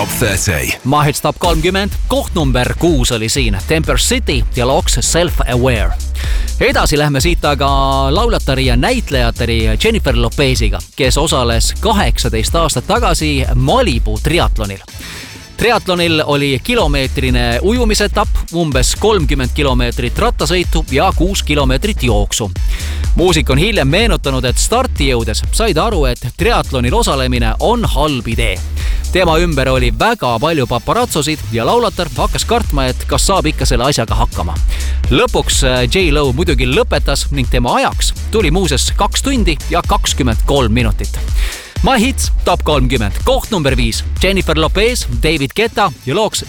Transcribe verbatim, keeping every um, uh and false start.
Top kolmkümmend. Mahits Top kolmkümmend, koht number kuus oli siin Temper City ja looks Self-Aware. Edasi lähme siit aga lauljatari ja näitlejatari Jennifer Lopeziga, kes osales kaheksateist aastat tagasi Malibu triatlonil. Triatlonil oli kilomeetrine ujumisetapp, umbes kolmkümmend kilomeetrit rattasõitu ja kuus kilomeetrit jooksu. Muusik on hiljem meenutanud, et starti jõudes said aru, et triatlonil osalemine on halb idee. Tema ümber oli väga palju paparatsosid ja laulatar hakkas kartma, et kas saab ikka selle asjaga hakkama. Lõpuks J-Lo muidugi lõpetas ning tema ajaks tuli muuses kaks tundi ja kakskümmend kolm minutit. My Hits Top kolmkümmend, koht number viis, Jennifer Lopez, David Guetta ja looks